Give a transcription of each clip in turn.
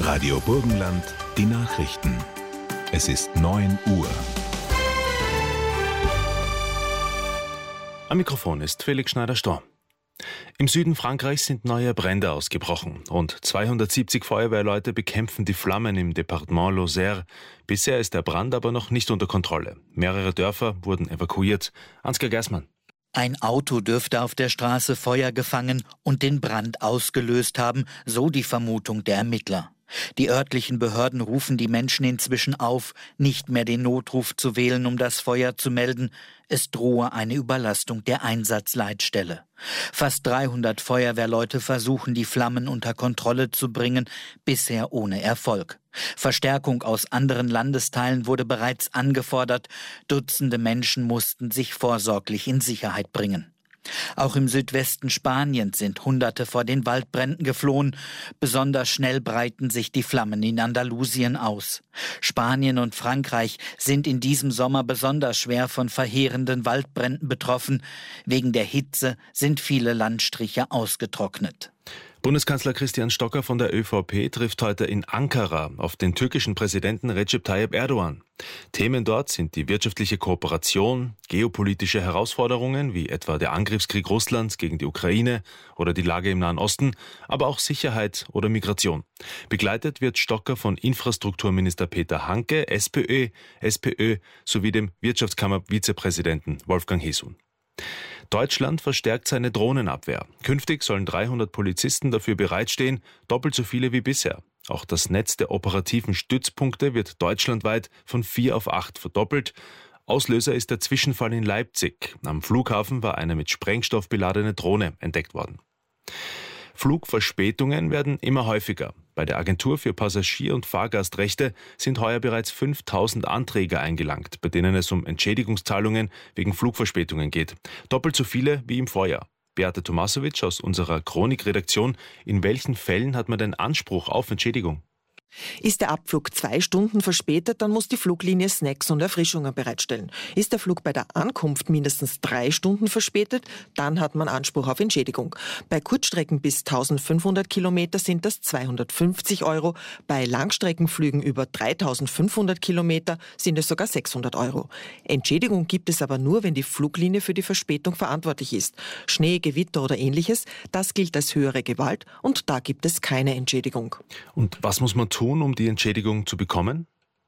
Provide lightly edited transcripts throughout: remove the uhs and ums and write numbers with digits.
Radio Burgenland, die Nachrichten. Es ist 9 Uhr. Am Mikrofon ist Felix Schneider-Storr. Im Süden Frankreichs sind neue Brände ausgebrochen. Rund 270 Feuerwehrleute bekämpfen die Flammen im Departement Lozère. Bisher ist der Brand aber noch nicht unter Kontrolle. Mehrere Dörfer wurden evakuiert. Ansgar Gersmann. Ein Auto dürfte auf der Straße Feuer gefangen und den Brand ausgelöst haben, so die Vermutung der Ermittler. Die örtlichen Behörden rufen die Menschen inzwischen auf, nicht mehr den Notruf zu wählen, um das Feuer zu melden. Es drohe eine Überlastung der Einsatzleitstelle. Fast 300 Feuerwehrleute versuchen, die Flammen unter Kontrolle zu bringen, bisher ohne Erfolg. Verstärkung aus anderen Landesteilen wurde bereits angefordert. Dutzende Menschen mussten sich vorsorglich in Sicherheit bringen. Auch im Südwesten Spaniens sind Hunderte vor den Waldbränden geflohen. Besonders schnell breiten sich die Flammen in Andalusien aus. Spanien und Frankreich sind in diesem Sommer besonders schwer von verheerenden Waldbränden betroffen. Wegen der Hitze sind viele Landstriche ausgetrocknet. Bundeskanzler Christian Stocker von der ÖVP trifft heute in Ankara auf den türkischen Präsidenten Recep Tayyip Erdogan. Themen dort sind die wirtschaftliche Kooperation, geopolitische Herausforderungen wie etwa der Angriffskrieg Russlands gegen die Ukraine oder die Lage im Nahen Osten, aber auch Sicherheit oder Migration. Begleitet wird Stocker von Infrastrukturminister Peter Hanke, SPÖ sowie dem Wirtschaftskammer-Vizepräsidenten Wolfgang Hesun. Deutschland verstärkt seine Drohnenabwehr. Künftig sollen 300 Polizisten dafür bereitstehen, doppelt so viele wie bisher. Auch das Netz der operativen Stützpunkte wird deutschlandweit von 4 auf 8 verdoppelt. Auslöser ist der Zwischenfall in Leipzig. Am Flughafen war eine mit Sprengstoff beladene Drohne entdeckt worden. Flugverspätungen werden immer häufiger. Bei der Agentur für Passagier- und Fahrgastrechte sind heuer bereits 5000 Anträge eingelangt, bei denen es um Entschädigungszahlungen wegen Flugverspätungen geht. Doppelt so viele wie im Vorjahr. Beate Tomasowitsch aus unserer Chronik-Redaktion. In welchen Fällen hat man denn Anspruch auf Entschädigung? Ist der Abflug 2 Stunden verspätet, dann muss die Fluglinie Snacks und Erfrischungen bereitstellen. Ist der Flug bei der Ankunft mindestens 3 Stunden verspätet, dann hat man Anspruch auf Entschädigung. Bei Kurzstrecken bis 1500 Kilometer sind das 250 €. Bei Langstreckenflügen über 3500 Kilometer sind es sogar 600 €. Entschädigung gibt es aber nur, wenn die Fluglinie für die Verspätung verantwortlich ist. Schnee, Gewitter oder ähnliches, das gilt als höhere Gewalt und da gibt es keine Entschädigung. Und was muss man tun, um die Entschädigung zu bekommen?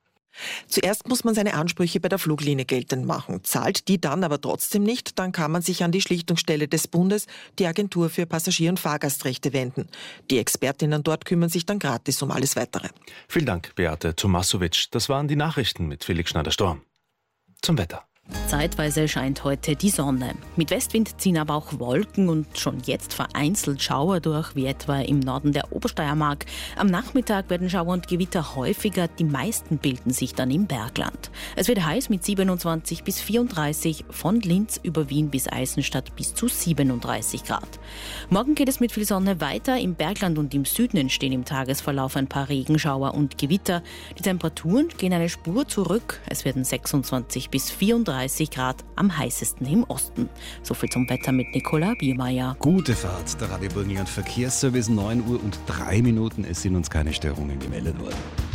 Zuerst muss man seine Ansprüche bei der Fluglinie geltend machen. Zahlt die dann aber trotzdem nicht, dann kann man sich an die Schlichtungsstelle des Bundes, die Agentur für Passagier- und Fahrgastrechte, wenden. Die Expertinnen dort kümmern sich dann gratis um alles Weitere. Vielen Dank, Beate Tomasowitsch. Das waren die Nachrichten mit Felix Schneider-Storr. Zum Wetter. Zeitweise scheint heute die Sonne. Mit Westwind ziehen aber auch Wolken und schon jetzt vereinzelt Schauer durch, wie etwa im Norden der Obersteiermark. Am Nachmittag werden Schauer und Gewitter häufiger, die meisten bilden sich dann im Bergland. Es wird heiß mit 27 bis 34, von Linz über Wien bis Eisenstadt bis zu 37 Grad. Morgen geht es mit viel Sonne weiter. Im Bergland und im Süden entstehen im Tagesverlauf ein paar Regenschauer und Gewitter. Die Temperaturen gehen eine Spur zurück. Es werden 26 bis 34 Grad, am heißesten im Osten. Soviel zum Wetter mit Nicola Biermeier. Gute Fahrt, der Radio Burgenland Verkehrsservice, 9 Uhr und 3 Minuten. Es sind uns keine Störungen gemeldet worden.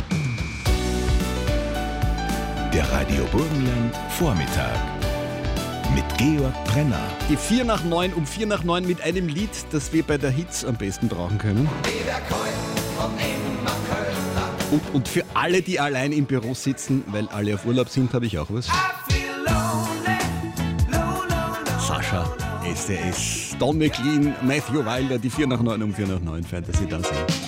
Der Radio Burgenland Vormittag mit Georg Brenner. Die 4 nach 9 um 4 nach 9 mit einem Lied, das wir bei der Hitz am besten brauchen können. Und für alle, die allein im Büro sitzen, weil alle auf Urlaub sind, habe ich auch was. Sascha, SDS, Don McLean, Matthew Wilder, die 4 nach 9 um 4 nach 9 Fantasy da sind.